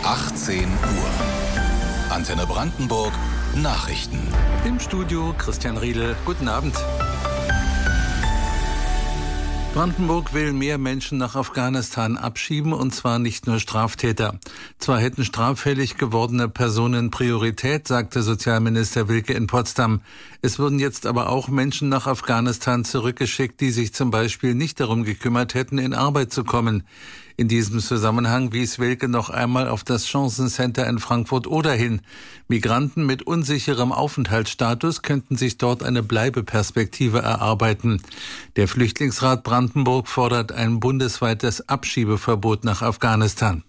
18 Uhr. Antenne Brandenburg Nachrichten. Im Studio Christian Riedel. Guten Abend. Brandenburg will mehr Menschen nach Afghanistan abschieben, und zwar nicht nur Straftäter. Zwar hätten straffällig gewordene Personen Priorität, sagte Sozialminister Wilke in Potsdam. Es würden jetzt aber auch Menschen nach Afghanistan zurückgeschickt, die sich zum Beispiel nicht darum gekümmert hätten, in Arbeit zu kommen. In diesem Zusammenhang wies Wilke noch einmal auf das Chancencenter in Frankfurt-Oder hin. Migranten mit unsicherem Aufenthaltsstatus könnten sich dort eine Bleibeperspektive erarbeiten. Der Flüchtlingsrat Brandenburg fordert ein bundesweites Abschiebeverbot nach Afghanistan.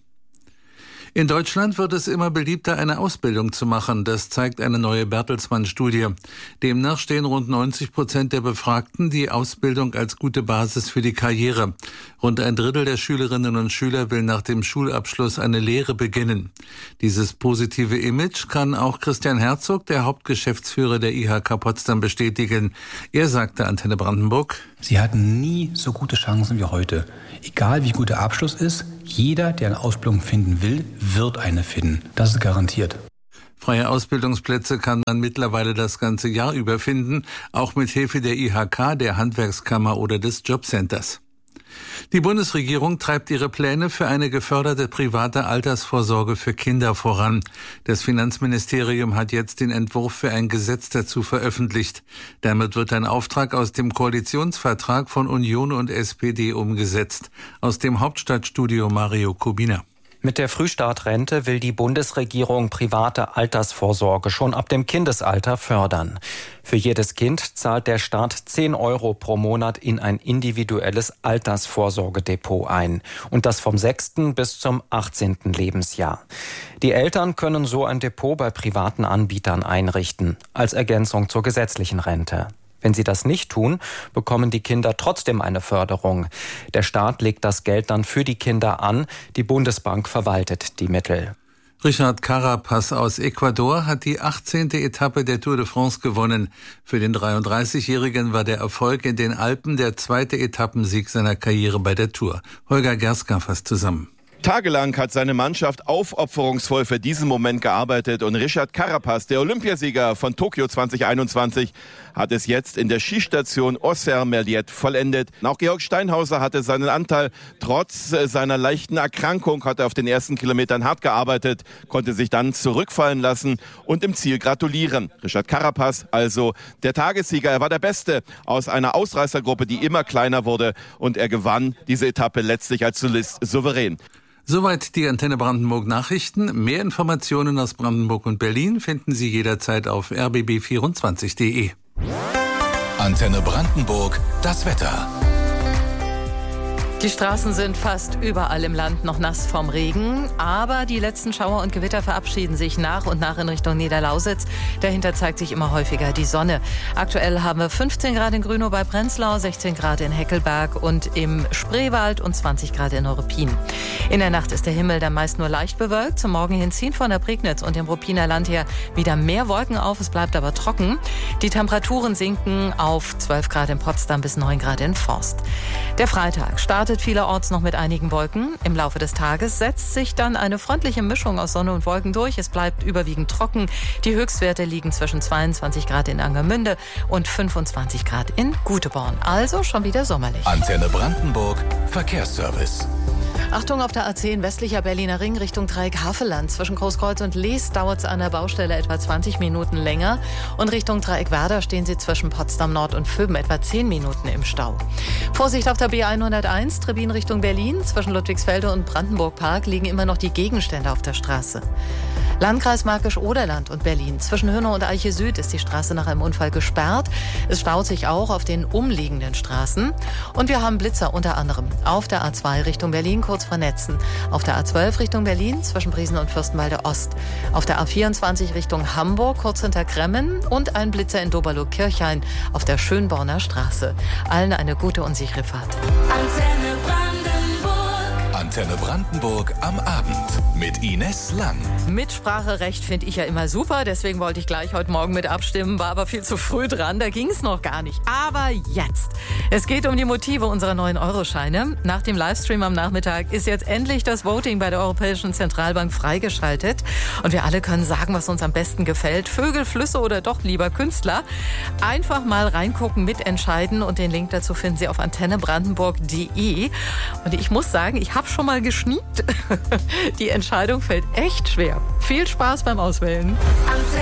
In Deutschland wird es immer beliebter, eine Ausbildung zu machen. Das zeigt eine neue Bertelsmann-Studie. Demnach stehen rund 90% der Befragten die Ausbildung als gute Basis für die Karriere. Rund ein Drittel der Schülerinnen und Schüler will nach dem Schulabschluss eine Lehre beginnen. Dieses positive Image kann auch Christian Herzog, der Hauptgeschäftsführer der IHK Potsdam, bestätigen. Er sagte Antenne Brandenburg: Sie hatten nie so gute Chancen wie heute. Egal wie gut der Abschluss ist, jeder, der eine Ausbildung finden will, wird eine finden. Das ist garantiert. Freie Ausbildungsplätze kann man mittlerweile das ganze Jahr über finden, auch mit Hilfe der IHK, der Handwerkskammer oder des Jobcenters. Die Bundesregierung treibt ihre Pläne für eine geförderte private Altersvorsorge für Kinder voran. Das Finanzministerium hat jetzt den Entwurf für ein Gesetz dazu veröffentlicht. Damit wird ein Auftrag aus dem Koalitionsvertrag von Union und SPD umgesetzt. Aus dem Hauptstadtstudio Mario Kubina. Mit der Frühstartrente will die Bundesregierung private Altersvorsorge schon ab dem Kindesalter fördern. Für jedes Kind zahlt der Staat 10 € pro Monat in ein individuelles Altersvorsorgedepot ein. Und das vom 6. bis zum 18. Lebensjahr. Die Eltern können so ein Depot bei privaten Anbietern einrichten, als Ergänzung zur gesetzlichen Rente. Wenn sie das nicht tun, bekommen die Kinder trotzdem eine Förderung. Der Staat legt das Geld dann für die Kinder an, die Bundesbank verwaltet die Mittel. Richard Carapaz aus Ecuador hat die 18. Etappe der Tour de France gewonnen. Für den 33-Jährigen war der Erfolg in den Alpen der zweite Etappensieg seiner Karriere bei der Tour. Holger Gerska fasst zusammen. Tagelang hat seine Mannschaft aufopferungsvoll für diesen Moment gearbeitet und Richard Carapaz, der Olympiasieger von Tokio 2021, hat es jetzt in der Skistation Auxerre-Merliet vollendet. Auch Georg Steinhauser hatte seinen Anteil. Trotz seiner leichten Erkrankung hat er auf den ersten Kilometern hart gearbeitet, konnte sich dann zurückfallen lassen und im Ziel gratulieren. Richard Carapaz, also der Tagessieger. Er war der Beste aus einer Ausreißergruppe, die immer kleiner wurde, und er gewann diese Etappe letztlich als Solist souverän. Soweit die Antenne Brandenburg Nachrichten. Mehr Informationen aus Brandenburg und Berlin finden Sie jederzeit auf rbb24.de. Antenne Brandenburg, das Wetter. Die Straßen sind fast überall im Land noch nass vom Regen, aber die letzten Schauer und Gewitter verabschieden sich nach und nach in Richtung Niederlausitz. Dahinter zeigt sich immer häufiger die Sonne. Aktuell haben wir 15 Grad in Grünow bei Prenzlau, 16 Grad in Heckelberg und im Spreewald und 20 Grad in Neuruppin. In der Nacht ist der Himmel dann meist nur leicht bewölkt. Zum Morgen hin ziehen von der Prignitz und dem Ruppiner Land her wieder mehr Wolken auf. Es bleibt aber trocken. Die Temperaturen sinken auf 12 Grad in Potsdam bis 9 Grad in Forst. Der Freitag startet vielerorts noch mit einigen Wolken. Im Laufe des Tages setzt sich dann eine freundliche Mischung aus Sonne und Wolken durch. Es bleibt überwiegend trocken. Die Höchstwerte liegen zwischen 22 Grad in Angermünde und 25 Grad in Guteborn. Also schon wieder sommerlich. Antenne Brandenburg, Verkehrsservice. Achtung, auf der A10 westlicher Berliner Ring Richtung Dreieck Havelland. Zwischen Großkreuz und Lees dauert es an der Baustelle etwa 20 Minuten länger. Und Richtung Dreieck Werder stehen Sie zwischen Potsdam Nord und Vöben etwa 10 Minuten im Stau. Vorsicht auf der B101, Trebin Richtung Berlin. Zwischen Ludwigsfelde und Brandenburg Park liegen immer noch die Gegenstände auf der Straße. Landkreis Märkisch-Oderland und Berlin. Zwischen Hönnow und Eiche Süd ist die Straße nach einem Unfall gesperrt. Es staut sich auch auf den umliegenden Straßen. Und wir haben Blitzer unter anderem auf der A2 Richtung Berlin, kurz vor Netzen. Auf der A12 Richtung Berlin, zwischen Briesen und Fürstenwalde Ost. Auf der A24 Richtung Hamburg, kurz hinter Kremmen. Und ein Blitzer in Doberloh-Kirchhain auf der Schönborner Straße. Allen eine gute und sichere Fahrt. Antenne Antenne Brandenburg am Abend mit Ines Lang. Mitspracherecht finde ich ja immer super, deswegen wollte ich gleich heute Morgen mit abstimmen, war aber viel zu früh dran, da ging es noch gar nicht. Aber jetzt. Es geht um die Motive unserer neuen Euroscheine. Nach dem Livestream am Nachmittag ist jetzt endlich das Voting bei der Europäischen Zentralbank freigeschaltet. Und wir alle können sagen, was uns am besten gefällt. Vögel, Flüsse oder doch lieber Künstler. Einfach mal reingucken, mitentscheiden und den Link dazu finden Sie auf antennebrandenburg.de. Und ich muss sagen, ich habe schon mal geschniept. Die Entscheidung fällt echt schwer. Viel Spaß beim Auswählen.